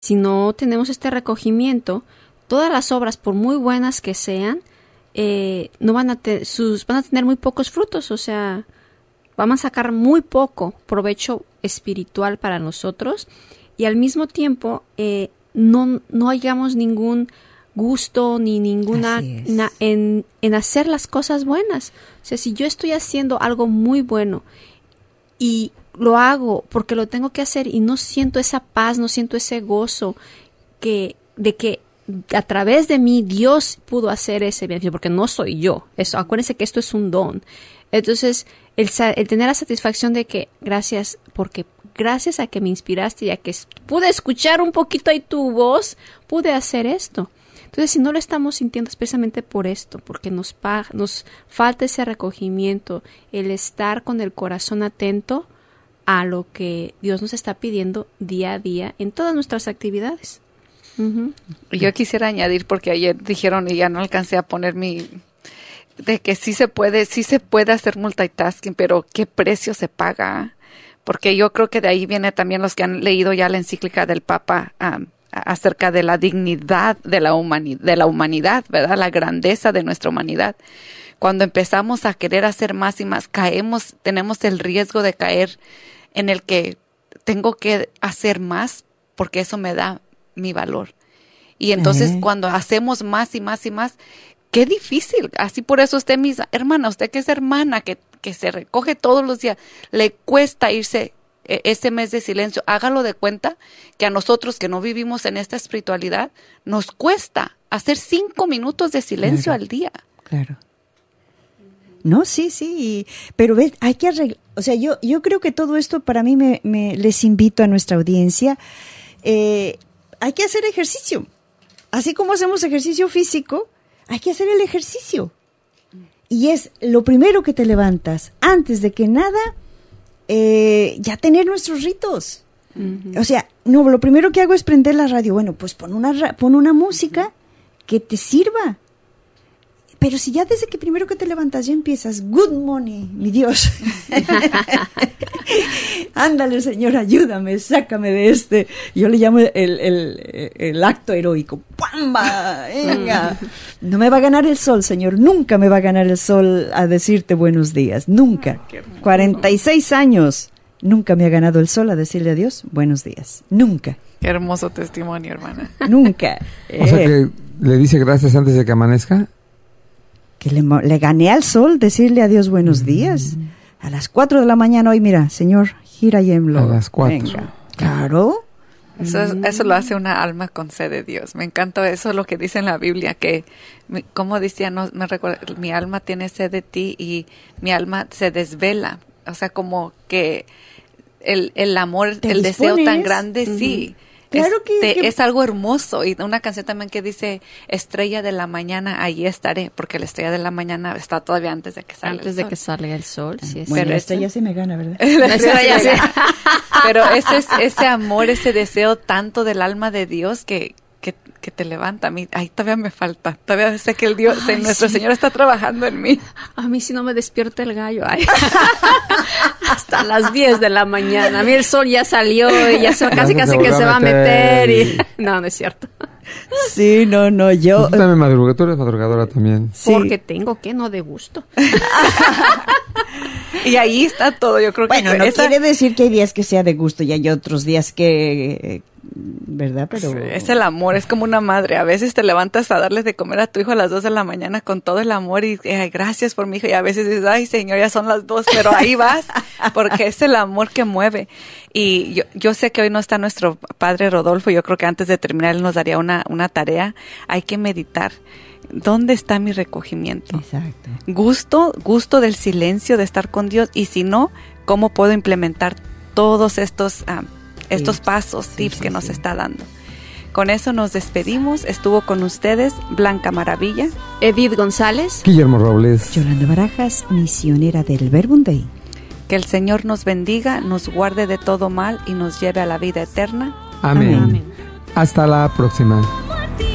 Si no tenemos este recogimiento, todas las obras, por muy buenas que sean, no van a tener muy pocos frutos, o sea, vamos a sacar muy poco provecho espiritual para nosotros, y al mismo tiempo no hallamos ningún gusto ni ninguna en hacer las cosas buenas. O sea, si yo estoy haciendo algo muy bueno y lo hago porque lo tengo que hacer y no siento esa paz, no siento ese gozo de que a través de mí Dios pudo hacer ese beneficio, porque no soy yo. Acuérdense que esto es un don. Entonces, el tener la satisfacción de que gracias a que me inspiraste y a que pude escuchar un poquito ahí tu voz, pude hacer esto. Entonces, si no lo estamos sintiendo es precisamente por esto, porque nos falta ese recogimiento, el estar con el corazón atento a lo que Dios nos está pidiendo día a día en todas nuestras actividades. Uh-huh. Yo quisiera añadir, porque ayer dijeron y ya no alcancé a poner de que sí se puede hacer multitasking, pero ¿qué precio se paga? Porque yo creo que de ahí viene también los que han leído ya la encíclica del Papa acerca de la dignidad de la humanidad, ¿verdad? La grandeza de nuestra humanidad. Cuando empezamos a querer hacer más y más, tenemos el riesgo de caer en el que tengo que hacer más porque eso me da mi valor. Y entonces cuando hacemos más y más y más, qué difícil. Así por eso usted, mis hermana, usted que es hermana, que se recoge todos los días, le cuesta irse ese mes de silencio. Hágalo de cuenta que a nosotros que no vivimos en esta espiritualidad, nos cuesta hacer 5 minutos de silencio al día. Claro. No, sí, pero ves, hay que arreglar, o sea, yo creo que todo esto para mí les invito a nuestra audiencia, hay que hacer ejercicio, así como hacemos ejercicio físico, hay que hacer el ejercicio, y es lo primero que te levantas, antes de que nada, ya tener nuestros ritos, o sea, no, lo primero que hago es prender la radio, bueno, pues pon una música que te sirva. Pero si ya desde que primero que te levantas ya empiezas, good morning, mi Dios. Ándale, Señor, ayúdame, sácame de este. Yo le llamo el acto heroico. ¡Pamba! Venga. No me va a ganar el sol, Señor. Nunca me va a ganar el sol a decirte buenos días. Nunca. 46 años. Nunca me ha ganado el sol a decirle a Dios buenos días. Nunca. Qué hermoso testimonio, hermana. Nunca. O sea que le dice gracias antes de que amanezca. Que le gané al sol decirle a Dios buenos días. A las 4 de la mañana hoy, mira, Señor, here I am, Lord. A las 4. Venga. Claro. Eso lo hace una alma con sed de Dios. Me encanta eso, lo que dice en la Biblia, que, como decía, no me recuerdo, mi alma tiene sed de ti y mi alma se desvela. O sea, como que el amor, el deseo tan grande, sí. Claro que es algo hermoso. Y una canción también que dice, estrella de la mañana, allí estaré, porque la estrella de la mañana está todavía antes de que salga el sol. Antes de que salga el sol, sí. Es bueno, esta ya se me gana, ¿verdad? Pero ese amor, ese deseo tanto del alma de Dios que te levanta. A mí, todavía me falta. Todavía sé que nuestro Señor está trabajando en mí. A mí si no me despierta el gallo. Hasta las 10 de la mañana. A mí el sol ya salió y ya casi que se va a meter. No es cierto. Sí, no, yo... Tú también madrugas, tú eres madrugadora también. Sí. Porque tengo que, no de gusto. Y ahí está todo, yo creo que... Bueno, no quiere decir que hay días que sea de gusto y hay otros días que... ¿verdad? Pero... Es el amor, es como una madre. A veces te levantas a darles de comer a tu hijo a las 2 de la mañana con todo el amor y gracias por mi hijo. Y a veces dices, ay, Señor, ya son las 2, pero ahí vas, porque es el amor que mueve. Y yo sé que hoy no está nuestro padre Rodolfo. Yo creo que antes de terminar él nos daría una tarea. Hay que meditar. ¿Dónde está mi recogimiento? Exacto. Gusto del silencio, de estar con Dios. Y si no, ¿cómo puedo implementar todos estos pasos, tips que nos está dando? Con eso nos despedimos. Estuvo con ustedes Blanca Maravilla, Edith González, Guillermo Robles, Yolanda Barajas, misionera del Verbum Dei. Que el Señor nos bendiga, nos guarde de todo mal y nos lleve a la vida eterna. Amén. Hasta la próxima.